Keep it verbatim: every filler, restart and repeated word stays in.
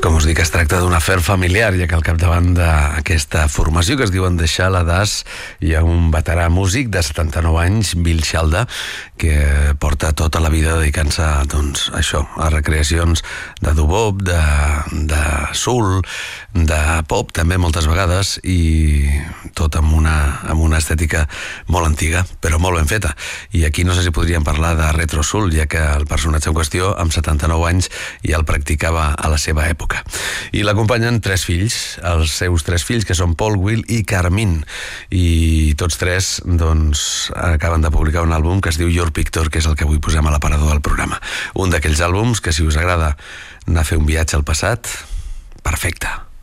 Com us dic, es tracta d'un afer familiar, ja que al capdavant d'aquesta formació que es diuen The Shaladas hi ha un veterà músic de setanta-nou anys, Bill Shalda, que porta tota la vida dedicant-se, doncs, a això, a recreacions de dubop, de, de soul, de pop, també moltes vegades, i tot amb una, amb una estètica molt antiga, però molt ben feta. I aquí no sé si podríem parlar de retro soul, ja que el personatge en qüestió, amb setanta-nou anys, ja el practicava a la seva època. I l'acompanyen tres fills, els seus tres fills, que són Paul, Will i Carmine, i tots tres, doncs, acaben de publicar un àlbum que es diu Your Picture, que és el que avui posem a l'aparador del programa. Un d'aquells àlbums que, si us agrada anar a fer un viatge al passat, perfecte.